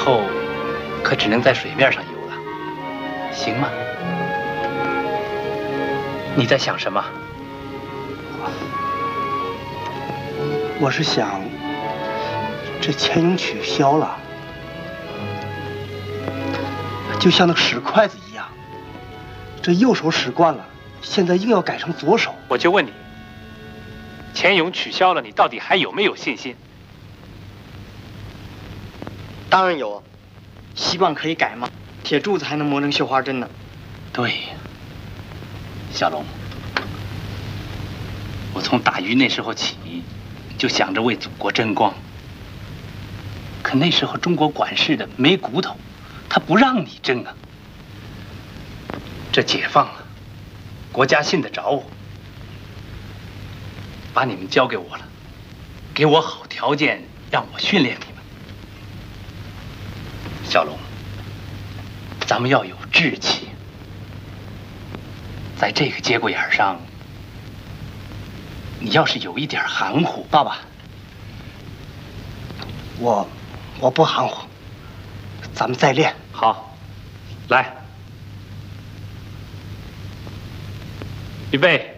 后可只能在水面上游了，行吗？你在想什么？ 我是想，这钱泳取消了，就像那个使筷子一样，这右手使惯了，现在硬要改成左手。 我就问你，钱泳取消了，你到底还有没有信心？ 当然有，希望可以改嘛，铁柱子还能磨成绣花针呢。 对，小龙，我从打鱼那时候起，就想着为祖国争光。可那时候中国管事的没骨头，他不让你争啊。这解放了，国家信得着我，把你们交给我了，给我好条件，让我训练你们。小龙，咱们要有志气，在这个节骨眼上，你要是有一点含糊， 爸爸，我不含糊，咱们再练。 好，来，预备。